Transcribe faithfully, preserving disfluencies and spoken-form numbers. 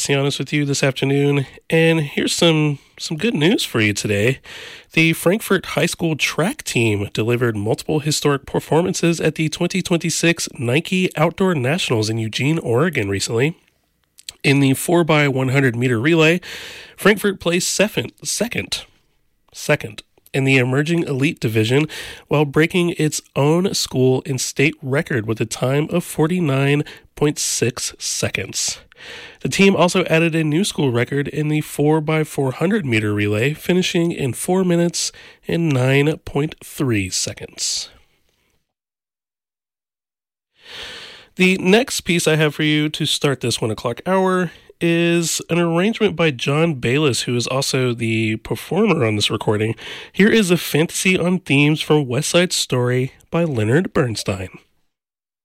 be honest with you, this afternoon, and here's some, some good news for you today. The Frankfort High School track team delivered multiple historic performances at the twenty twenty-six Nike Outdoor Nationals in Eugene, Oregon recently. In the four by one hundred meter relay, Frankfort placed second, second, second in the emerging elite division while breaking its own school and state record with a time of forty-nine point six seconds. The team also added a new school record in the four by four hundred meter relay, finishing in four minutes and nine point three seconds. The next piece I have for you to start this one o'clock hour is an arrangement by John Bayless, who is also the performer on this recording. Here is a fantasy on themes from West Side Story by Leonard Bernstein.